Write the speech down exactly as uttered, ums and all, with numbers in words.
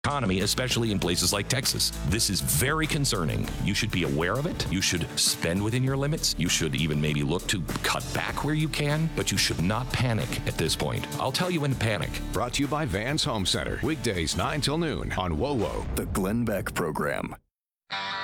economy, especially in places like Texas. This is very concerning. You should be aware of it. You should spend within your limits. You should even maybe look to cut back where you can, but you should not panic at this point. I'll tell you when to panic. Brought to you by Vans Home Center. Weekdays nine till noon on W O W O. The Glenn Beck Program.